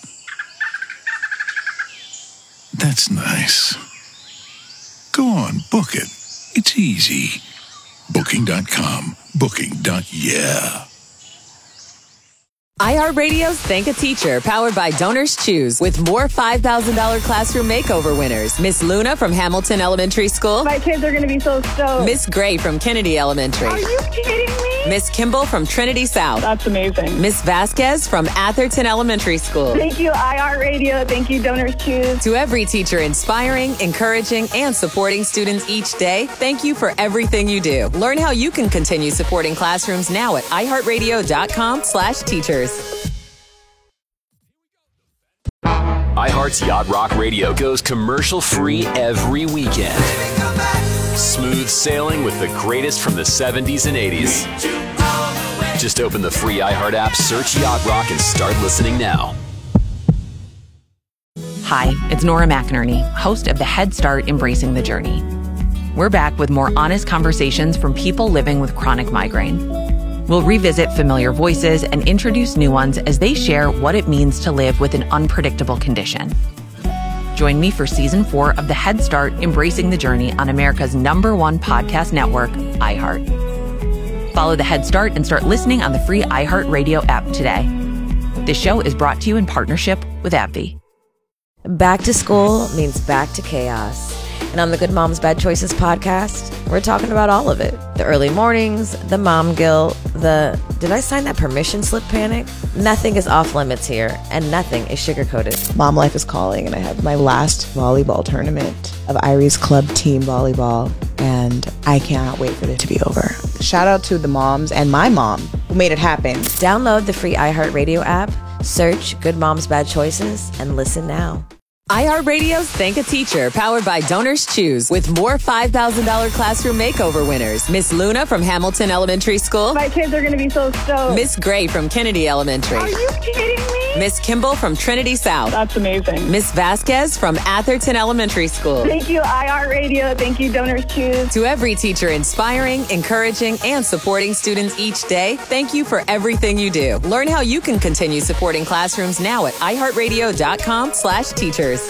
That's nice. Go on, book it. It's easy. Booking dot com. Booking. Yeah. iHeartRadio's Thank a Teacher, powered by Donors Choose, with more five thousand dollars classroom makeover winners. Miss Luna from Hamilton Elementary School. My kids are going to be so stoked. Miss Gray from Kennedy Elementary. Are you kidding me? Miss Kimball from Trinity South. That's amazing. Miss Vasquez from Atherton Elementary School. Thank you, iHeartRadio. Thank you, Donors Choose. To every teacher inspiring, encouraging, and supporting students each day, thank you for everything you do. Learn how you can continue supporting classrooms now at i heart radio dot com slash teachers. iHeart's Yacht Rock Radio goes commercial-free every weekend. Smooth sailing with the greatest from the seventies and eighties. Just open the free iHeart app, search Yacht Rock, and start listening now. Hi, it's Nora McInerney, host of the Head Start Embracing the Journey. We're back with more honest conversations from people living with chronic migraine. We'll revisit familiar voices and introduce new ones as they share what it means to live with an unpredictable condition. Join me for season four of the Head Start Embracing the Journey on America's number one podcast network, iHeart. Follow the Head Start and start listening on the free iHeartRadio app today. This show is brought to you in partnership with AbbVie. Back to school means back to chaos. And on the Good Moms Bad Choices podcast, we're talking about all of it. The early mornings, the mom guilt, the did I sign that permission slip panic? Nothing is off limits here, and nothing is sugar-coated. Mom life is calling, and I have my last volleyball tournament of Iris Club Team Volleyball, and I cannot wait for it to be over. Shout out to the moms and my mom who made it happen. Download the free iHeartRadio app, search Good Moms Bad Choices, and listen now. iHeartRadio's Thank a Teacher, powered by Donors Choose, with more five thousand dollars classroom makeover winners. Miss Luna from Hamilton Elementary School. My kids are going to be so stoked. Miss Gray from Kennedy Elementary. Are you kidding me? Miss Kimball from Trinity South. That's amazing. Miss Vasquez from Atherton Elementary School. Thank you, iHeartRadio. Thank you, Donors Choose. To every teacher inspiring, encouraging, and supporting students each day, thank you for everything you do. Learn how you can continue supporting classrooms now at i heart radio dot com slash teachers.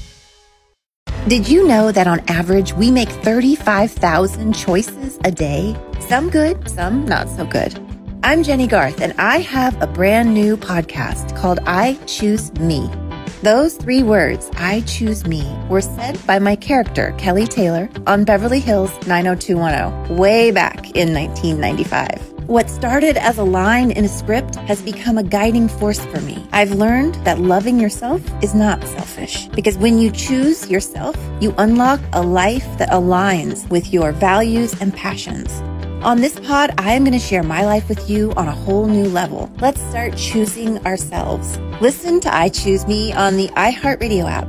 Did you know that on average, we make thirty-five thousand choices a day? Some good, some not so good. I'm Jenny Garth, and I have a brand new podcast called I Choose Me. Those three words, I Choose Me, were said by my character, Kelly Taylor, on Beverly Hills nine oh two one oh, way back in nineteen ninety-five. What started as a line in a script has become a guiding force for me. I've learned that loving yourself is not selfish, because when you choose yourself, you unlock a life that aligns with your values and passions. On this pod, I am going to share my life with you on a whole new level. Let's start choosing ourselves. Listen to I Choose Me on the iHeartRadio app.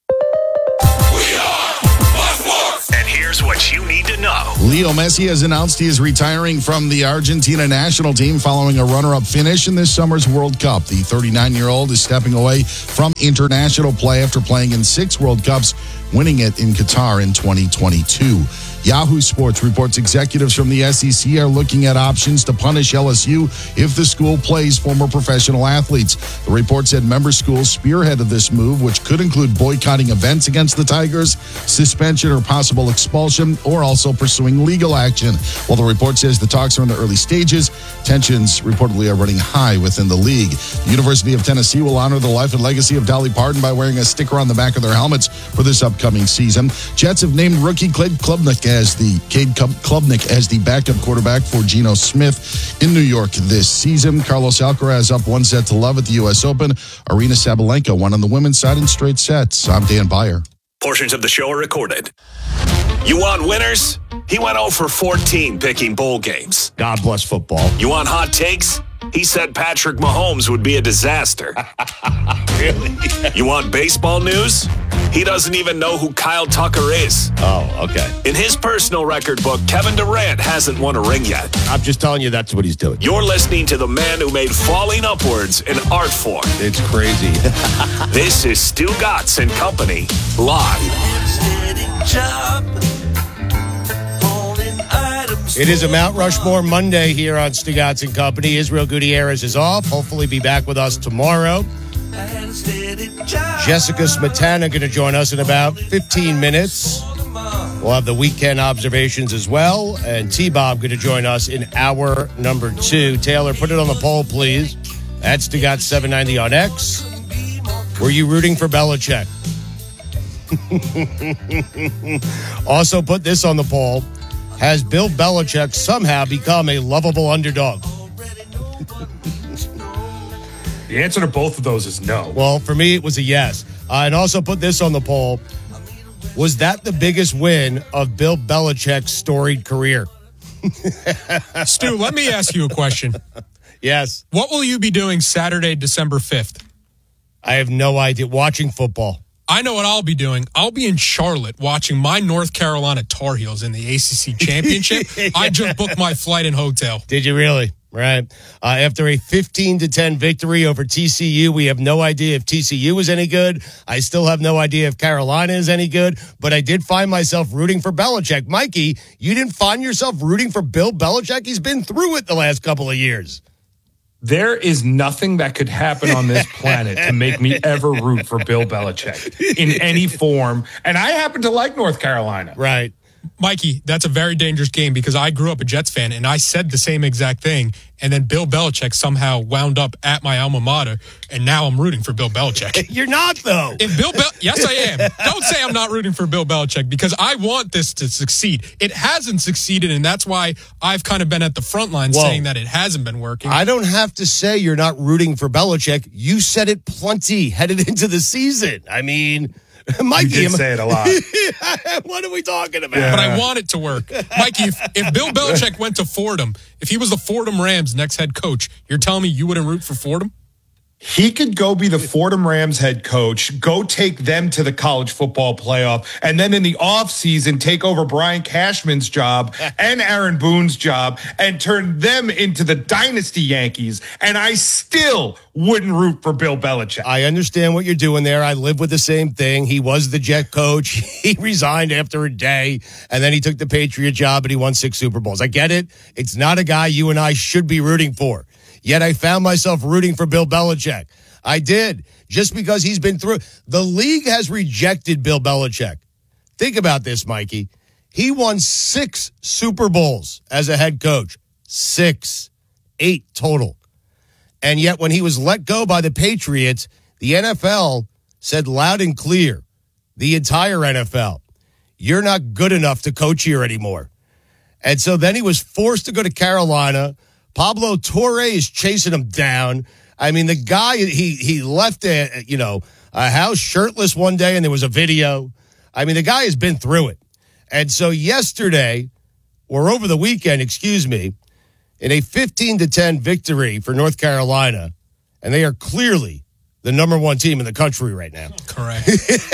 And here's what you need to know. Leo Messi has announced he is retiring from the Argentina national team following a runner-up finish in this summer's World Cup. The thirty-nine-year-old is stepping away from international play after playing in six World Cups, winning it in Qatar in twenty twenty-two. Yahoo Sports reports executives from the S E C are looking at options to punish L S U if the school plays former professional athletes. The report said member schools spearheaded this move, which could include boycotting events against the Tigers, suspension or possible expulsion, or also pursuing legal action. While the report says the talks are in the early stages, tensions reportedly are running high within the league. The University of Tennessee will honor the life and legacy of Dolly Parton by wearing a sticker on the back of their helmets for this upcoming season. Jets have named rookie Cade Klubnik as the Cade Klubnik as the backup quarterback for Geno Smith in New York this season. Carlos Alcaraz up one set to love at the U S Open. Arina Sabalenka won on the women's side in straight sets. I'm Dan Beyer. Portions of the show are recorded. You want winners? He went oh for fourteen picking bowl games. God bless football. You want hot takes? He said Patrick Mahomes would be a disaster. Really? You want baseball news? He doesn't even know who Kyle Tucker is. Oh, okay. In his personal record book, Kevin Durant hasn't won a ring yet. I'm just telling you that's what he's doing. You're listening to the man who made falling upwards an art form. It's crazy. This is Stu Gatz and Company, live. It is a Mount Rushmore Monday here on Stu Gatz and Company. Israel Gutierrez is off. Hopefully be back with us tomorrow. Jessica Smetana going to join us in about fifteen minutes. We'll have the weekend observations as well. And T-Bob going to join us in hour number two. Taylor, put it on the poll, please. That's Stu Gatz seven ninety on X. Were you rooting for Belichick? Also put this on the poll. Has Bill Belichick somehow become a lovable underdog? The answer to both of those is no. Well, for me, it was a yes. Uh, and also put this on the poll. Was that the biggest win of Bill Belichick's storied career? Stu, let me ask you a question. Yes. What will you be doing Saturday, December fifth? I have no idea. Watching football. I know what I'll be doing. I'll be in Charlotte watching my North Carolina Tar Heels in the A C C Championship. Yeah. I just booked my flight and hotel. Did you really? Right. Uh, after a fifteen to ten victory over T C U, we have no idea if T C U is any good. I still have no idea if Carolina is any good, but I did find myself rooting for Belichick. Mikey, you didn't find yourself rooting for Bill Belichick? He's been through it the last couple of years. There is nothing that could happen on this planet to make me ever root for Bill Belichick in any form. And I happen to like North Carolina. Right. Mikey, that's a very dangerous game because I grew up a Jets fan and I said the same exact thing. And then Bill Belichick somehow wound up at my alma mater, and now I'm rooting for Bill Belichick. You're not, though. If Bill Bel- yes, I am. Don't say I'm not rooting for Bill Belichick because I want this to succeed. It hasn't succeeded, and that's why I've kind of been at the front line Whoa. saying that it hasn't been working. I don't have to say you're not rooting for Belichick. You said it plenty headed into the season. I mean... Mikey, you did say it a lot. What are we talking about? Yeah. But I want it to work. Mikey, if, if Bill Belichick went to Fordham, if he was the Fordham Rams next head coach, you're telling me you wouldn't root for Fordham? He could go be the Fordham Rams head coach, go take them to the college football playoff, and then in the offseason take over Brian Cashman's job and Aaron Boone's job and turn them into the dynasty Yankees. And I still wouldn't root for Bill Belichick. I understand what you're doing there. I live with the same thing. He was the Jet coach. He resigned after a day, and then he took the Patriot job, and he won six Super Bowls. I get it. It's not a guy you and I should be rooting for. Yet I found myself rooting for Bill Belichick. I did, just because he's been through. The league has rejected Bill Belichick. Think about this, Mikey. He won six Super Bowls as a head coach. Six. Eight total. And yet when he was let go by the Patriots, the N F L said loud and clear, the entire N F L, you're not good enough to coach here anymore. And so then he was forced to go to Carolina. Pablo Torre is chasing him down. I mean, the guy, he he left a, you know, a house shirtless one day, and there was a video. I mean, the guy has been through it. And so yesterday, or over the weekend, excuse me, in a fifteen to ten victory for North Carolina, and they are clearly the number one team in the country right now. Correct.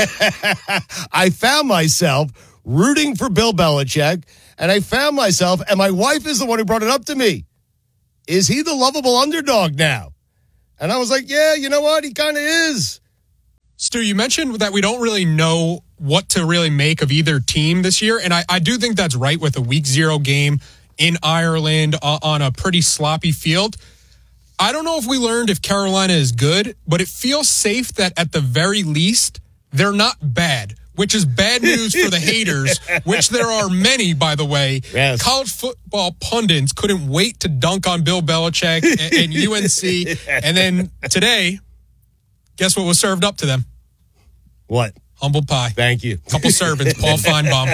I found myself rooting for Bill Belichick, and I found myself, and my wife is the one who brought it up to me. Is he the lovable underdog now? And I was like, yeah, you know what? He kind of is. Stu, you mentioned that we don't really know what to really make of either team this year, and I, I do think that's right with a week zero game in Ireland uh, on a pretty sloppy field. I don't know if we learned if Carolina is good, but it feels safe that at the very least, they're not bad, which is bad news for the haters, which there are many, by the way. Yes. College football pundits couldn't wait to dunk on Bill Belichick and, and U N C. And then today, guess what was served up to them? What? Humble pie. Thank you. Couple servants. Paul Feinbaum.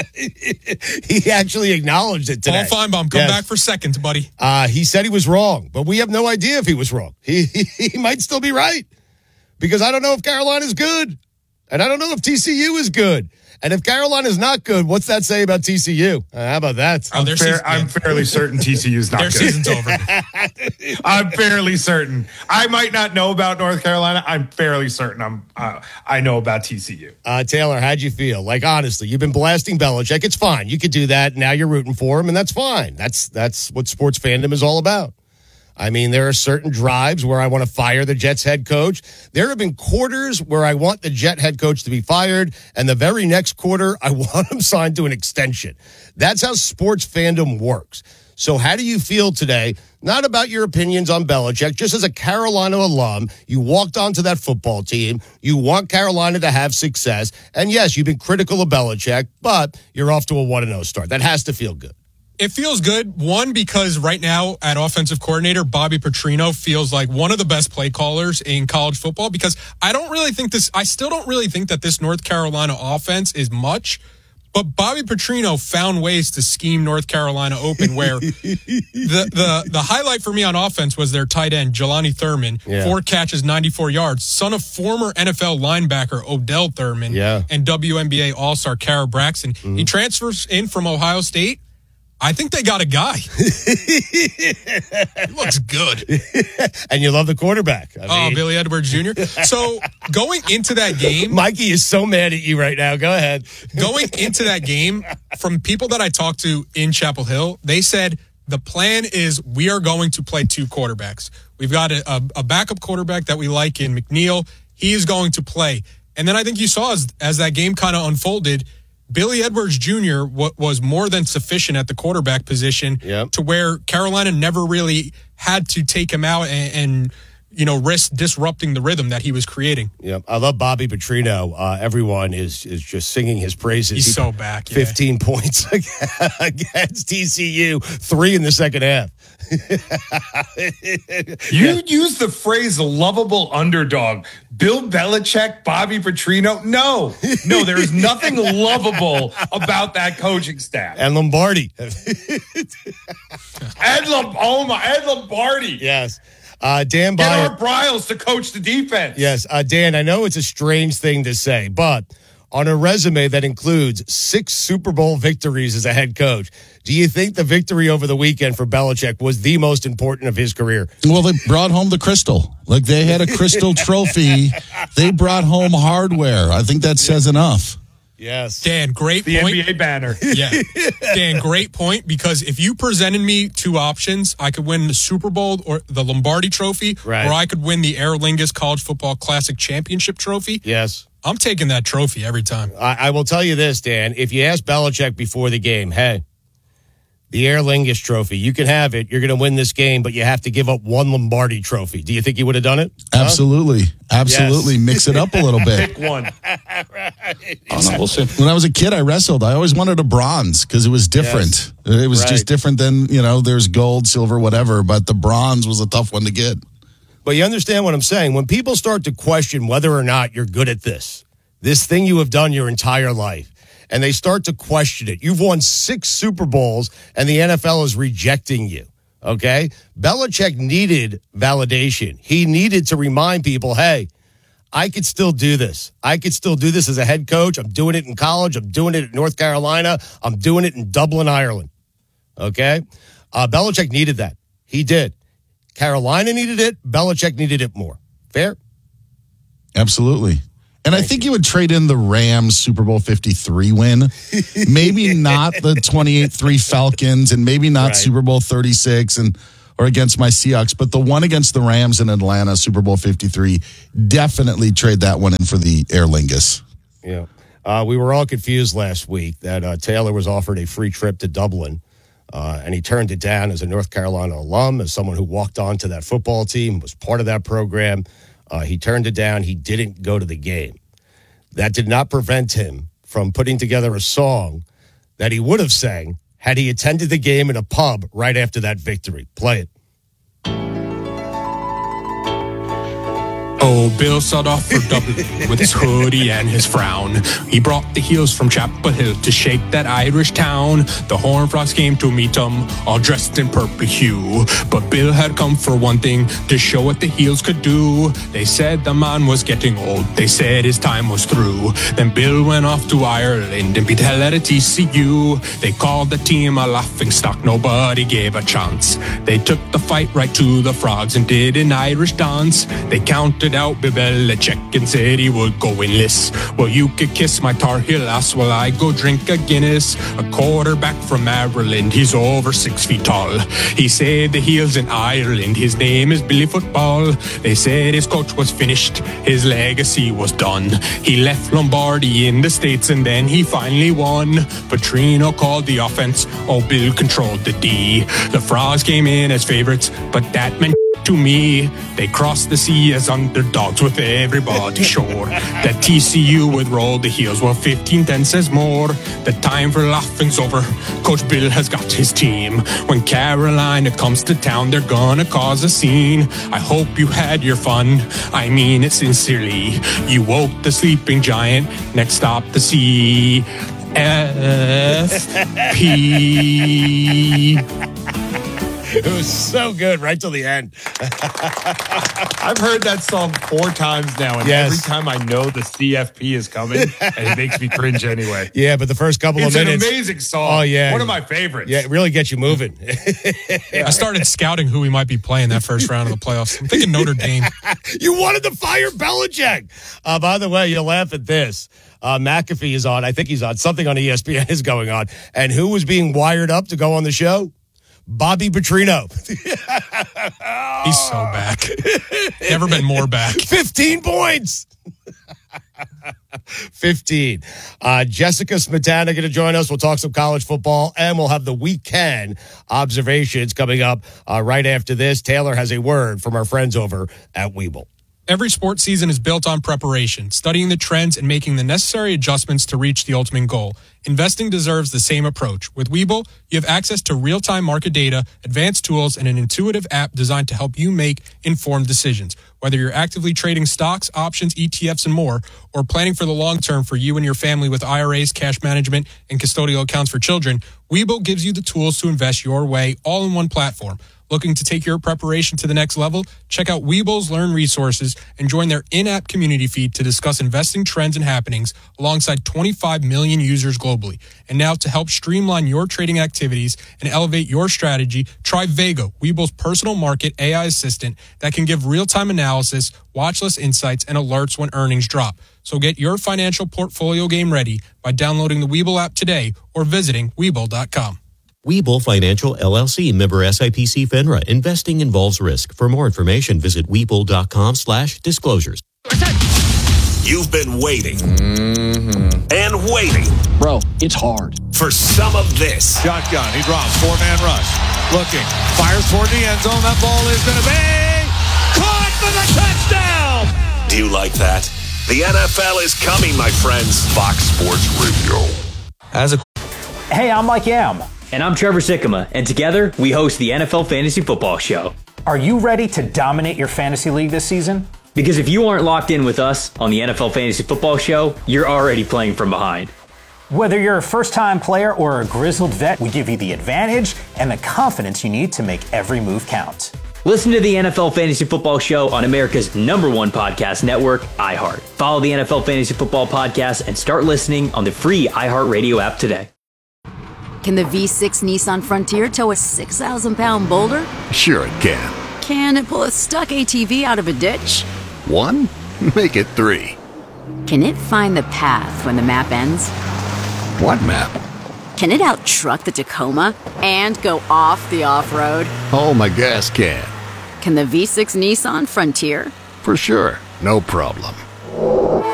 He actually acknowledged it today. Paul Feinbaum, come Yes. back for seconds, buddy. Uh, he said he was wrong, but we have no idea if he was wrong. He, he he might still be right because I don't know if Carolina's good, and I don't know if T C U is good. And if Carolina's not good, what's that say about T C U? Uh, how about that? I'm, fair, I'm fairly certain T C U's not Their good. season's over. I'm fairly certain. I might not know about North Carolina. I'm fairly certain I'm. Uh, I know about T C U. Uh, Taylor, how'd you feel? Like, honestly, you've been blasting Belichick. It's fine. You could do that. Now you're rooting for him, and that's fine. That's that's what sports fandom is all about. I mean, there are certain drives where I want to fire the Jets head coach. There have been quarters where I want the Jet head coach to be fired, and the very next quarter, I want him signed to an extension. That's how sports fandom works. So how do you feel today? Not about your opinions on Belichick, just as a Carolina alum, you walked onto that football team. You want Carolina to have success. And yes, you've been critical of Belichick, but you're off to a one and oh start. That has to feel good. It feels good, one, because right now at offensive coordinator, Bobby Petrino feels like one of the best play callers in college football because I don't really think this, I still don't really think that this North Carolina offense is much, but Bobby Petrino found ways to scheme North Carolina open where the, the, the highlight for me on offense was their tight end, Jelani Thurman, Yeah. four catches, ninety-four yards, son of former N F L linebacker Odell Thurman Yeah. and W N B A All-Star Kara Braxton. Mm-hmm. He transfers in from Ohio State. I think they got a guy. He looks good. And you love the quarterback. I Oh, mean, Billy Edwards Junior So going into that game, Mikey is so mad at you right now. Go ahead. going into that game, from people that I talked to in Chapel Hill, they said the plan is we are going to play two quarterbacks. We've got a, a, a backup quarterback that we like in McNeil. He is going to play. And then I think you saw as, as that game kind of unfolded, Billy Edwards Junior w- was more than sufficient at the quarterback position Yep. to where Carolina never really had to take him out and, and you know, risk disrupting the rhythm that he was creating. Yeah, I love Bobby Petrino. Uh, everyone is is just singing his praises. He's He- so back. Yeah. fifteen points against T C U, three in the second half. You use the phrase lovable underdog. Bill Belichick, Bobby Petrino. No, no, there is nothing lovable about that coaching staff. And Lombardi. Ed, Lom- oh my, Ed Lombardi. Yes. Uh, Dan Get Byer. Art Briles to coach the defense. Yes, uh, Dan, I know it's a strange thing to say, but on a resume that includes six Super Bowl victories as a head coach, do you think the victory over the weekend for Belichick was the most important of his career? Well, they brought home the crystal. Like they had a crystal trophy. They brought home hardware. I think that says enough. Yes. Dan, great The point. N B A banner. Yeah. Dan, great point, because if you presented me two options, I could win the Super Bowl or the Lombardi Trophy, Right. or I could win the Aer Lingus College Football Classic Championship Trophy. Yes. I'm taking that trophy every time. I, I will tell you this, Dan. If you ask Belichick before the game, hey, the Aer Lingus Trophy, you can have it. You're going to win this game, but you have to give up one Lombardi Trophy. Do you think he would have done it? Huh? Absolutely. Absolutely. Yes. Mix it up a little bit. Pick one. Oh, no, we'll see. When I was a kid, I wrestled. I always wanted a bronze because it was different. It was Right. just different than, you know, there's gold, silver, whatever, but the bronze was a tough one to get. But you understand what I'm saying? When people start to question whether or not you're good at this, this thing you have done your entire life, and they start to question it. You've won six Super Bowls, and the N F L is rejecting you, okay? Belichick needed validation. He needed to remind people, hey, I could still do this. I could still do this as a head coach. I'm doing it in college. I'm doing it at North Carolina. I'm doing it in Dublin, Ireland. okay? Uh, Belichick needed that. He did. Carolina needed it. Belichick needed it more. Fair? Absolutely. And I think you would trade in the Rams Super Bowl fifty-three win. Maybe not the twenty-eight three Falcons, and maybe not Right. Super Bowl thirty-six and or against my Seahawks, but the one against the Rams in Atlanta, Super Bowl fifty-three, definitely trade that one in for the Aer Lingus. Yeah. Uh, we were all confused last week that uh, Taylor was offered a free trip to Dublin, uh, and he turned it down as a North Carolina alum, as someone who walked on to that football team, was part of that program. Uh, he turned it down. He didn't go to the game. That did not prevent him from putting together a song that he would have sang had he attended the game in a pub right after that victory. Play it. Oh, Bill set off for Dublin with his hoodie and his frown. He brought the heels from Chapel Hill to shake that Irish town. The Horned Frogs came to meet him, all dressed in purple hue. But Bill had come for one thing, to show what the heels could do. They said the man was getting old, they said his time was through. Then Bill went off to Ireland and beat hell at a T C U. They called the team a laughing stock, nobody gave a chance. They took the fight right to the Frogs and did an Irish dance. They counted out Bill Belichick and said he would go winless. Well, you could kiss my Tar Heel ass while I go drink a Guinness. A quarterback from Maryland, he's over six feet tall. He said the heels in Ireland, his name is Billy Football. They said his coach was finished, his legacy was done. He left Lombardi in the States and then he finally won. Petrino called the offense, oh, Bill controlled the D. The Frogs came in as favorites, but that meant to me. They crossed the sea as underdogs with everybody sure that T C U would roll the heels. Well, fifteen ten says more. The time for laughing's over. Coach Bill has got his team. When Carolina comes to town, they're gonna cause a scene. I hope you had your fun. I mean it sincerely. You woke the sleeping giant. Next stop, the C F P. It was so good right till the end. I've heard that song four times now, and Yes. every time I know the C F P is coming, and it makes me cringe anyway. Yeah, but the first couple It's of an minutes. amazing song. Oh, yeah. One of my favorites. Yeah, it really gets you moving. I started scouting who we might be playing that first round of the playoffs. I'm thinking Notre Dame. You wanted to fire Belichick. Uh, by the way, you'll laugh at this. Uh, McAfee is on. I think he's on. Something on E S P N is going on. And who was being wired up to go on the show? Bobby Petrino. He's so back. Never been more back. fifteen points. fifteen. Uh, Jessica Smetana going to join us. We'll talk some college football, and we'll have the weekend observations coming up uh, right after this. Taylor has a word from our friends over at Webull. Every sports season is built on preparation, studying the trends and making the necessary adjustments to reach the ultimate goal. Investing deserves the same approach. With Webull, you have access to real-time market data, advanced tools, and an intuitive app designed to help you make informed decisions. Whether you're actively trading stocks, options, E T Fs, and more, or planning for the long term for you and your family with I R As, cash management, and custodial accounts for children, Webull gives you the tools to invest your way all in one platform. Looking to take your preparation to the next level? Check out Webull's Learn resources and join their in-app community feed to discuss investing trends and happenings alongside twenty-five million users globally. And now to help streamline your trading activities and elevate your strategy, try Vago, Webull's personal market A I assistant that can give real-time analysis, watch list insights, and alerts when earnings drop. So get your financial portfolio game ready by downloading the Webull app today or visiting Webull dot com. Webull Financial, L L C, member S I P C FINRA. Investing involves risk. For more information, visit Webull.com slash disclosures. You've been waiting mm-hmm. and waiting. Bro, it's hard. For some of this. Shotgun, he drops, four-man rush. Looking, fires toward the end zone. That ball is going to be caught for the touchdown! Do you like that? The N F L is coming, my friends. Fox Sports Radio. As a Hey, I'm Mike Yam. And I'm Trevor Sikkema, and together we host the N F L Fantasy Football Show. Are you ready to dominate your fantasy league this season? Because if you aren't locked in with us on the N F L Fantasy Football Show, you're already playing from behind. Whether you're a first-time player or a grizzled vet, we give you the advantage and the confidence you need to make every move count. Listen to the N F L Fantasy Football Show on America's number one podcast network, iHeart. Follow the N F L Fantasy Football Podcast and start listening on the free iHeartRadio app today. Can the V six Nissan Frontier tow a six thousand pound boulder? Sure it can. Can it pull a stuck A T V out of a ditch? One? Make it three. Can it find the path when the map ends? What map? Can it out-truck the Tacoma and go off the off-road? Oh, my gas can. Can the V six Nissan Frontier? For sure. No problem.